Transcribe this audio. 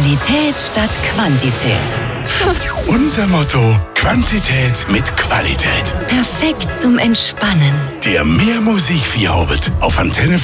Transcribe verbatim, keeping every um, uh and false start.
Qualität statt Quantität. Unser Motto: Quantität mit Qualität. Perfekt zum Entspannen. Der Mehr Musik Feierabend auf Antenne